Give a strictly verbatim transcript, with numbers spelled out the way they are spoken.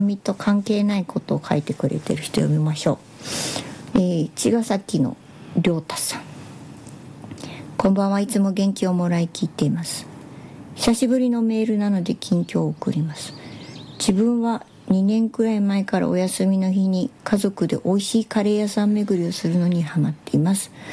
みと関係ないことを書いてくれてる人読みましょう。えー、茅ヶ崎の亮太さん、こんばんは。いつも元気をもらい聞いています。久しぶりのメールなので近況を送ります。自分はにねんくらい前からお休みの日に家族で美味しいカレー屋さん巡りをするのにハマっています。